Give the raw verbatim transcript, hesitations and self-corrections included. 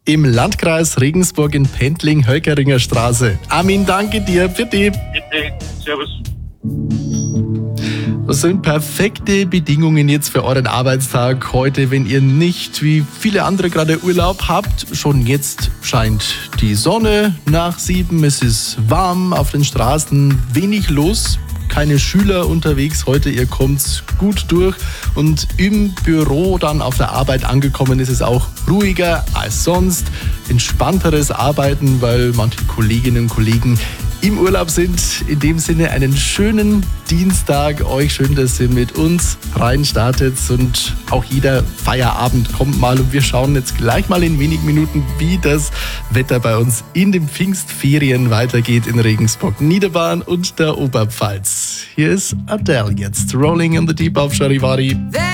im Landkreis Regensburg in Pendling, Höckeringer Straße. Armin, danke dir. Bitte. Bitte. Servus. Was sind perfekte Bedingungen jetzt für euren Arbeitstag heute, wenn ihr nicht wie viele andere gerade Urlaub habt? Schon jetzt scheint die Sonne nach sieben, es ist warm, auf den Straßen wenig los. Keine Schüler unterwegs heute, ihr kommt gut durch und im Büro dann auf der Arbeit angekommen ist es auch ruhiger als sonst, entspannteres Arbeiten, weil manche Kolleginnen und Kollegen im Urlaub sind. In dem Sinne einen schönen Dienstag, euch schön, dass ihr mit uns reinstartet und auch jeder Feierabend kommt mal und wir schauen jetzt gleich mal in wenigen Minuten, wie das Wetter bei uns in den Pfingstferien weitergeht in Regensburg, Niederbayern und der Oberpfalz. Hier ist Adele jetzt, Rolling in the Deep auf Charivari.